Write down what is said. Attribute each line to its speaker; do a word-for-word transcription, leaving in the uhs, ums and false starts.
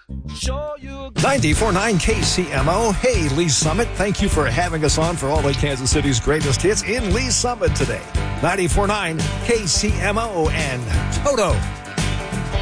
Speaker 1: Show you.
Speaker 2: ninety-four point nine K C M O. Hey, Lee Summit. Thank you for having us on for all of Kansas City's greatest hits in Lee Summit today. ninety-four point nine K C M O and Toto.